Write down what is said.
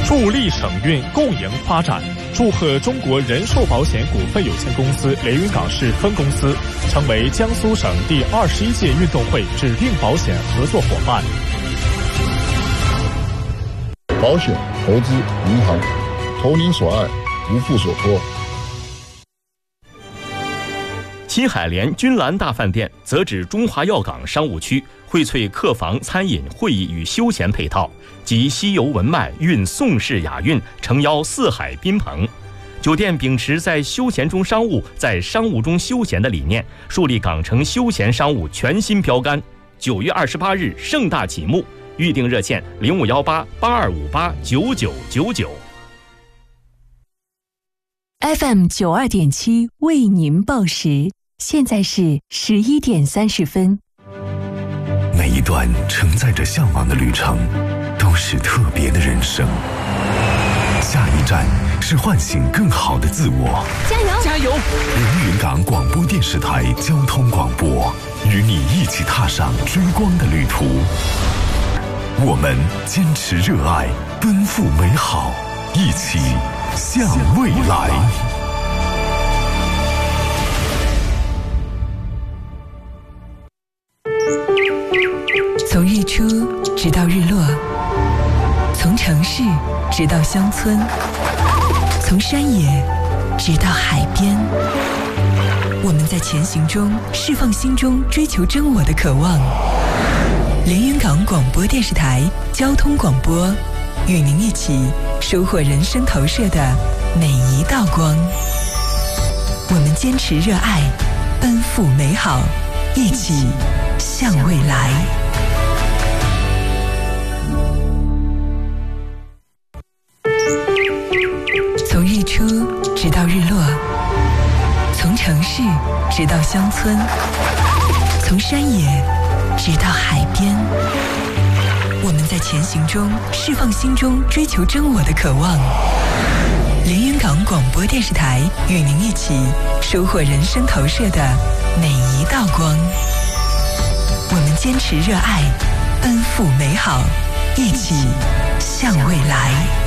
助力省运共赢发展。祝贺中国人寿保险股份有限公司连云港市分公司成为江苏省第21届运动会指定保险合作伙伴。 保险、投资、银行，投您所爱，无负所托。 新海联君兰大饭店则指中华药港商务区，荟萃客房、餐饮、会议与休闲配套，集西游文脉、蕴宋式雅韵，诚邀四海宾朋。酒店秉持在休闲中商务，在商务中休闲的理念，树立港城休闲商务全新标杆。9月28日盛大启幕，预订热线051882589999。 FM 92.7为您报时，现在是11点30分。 每一段承载着向往的旅程，都是特别的人生。下一站是唤醒更好的自我。 加油！加油！ 连云港广播电视台交通广播，与你一起踏上追光的旅途。我们坚持热爱，奔赴美好，一起向未来。 从日出直到日落，从城市直到乡村，从山野直到海边，我们在前行中释放心中追求真我的渴望。连云港广播电视台交通广播，与您一起收获人生投射的每一道光。我们坚持热爱，奔赴美好，一起向未来。从日出直到日落，从城市直到乡村，从山野直到海边，我们在前行中释放心中追求真我的渴望。连云港广播电视台与您一起收获人生投射的每一道光。我们坚持热爱，奔赴美好，一起向未来。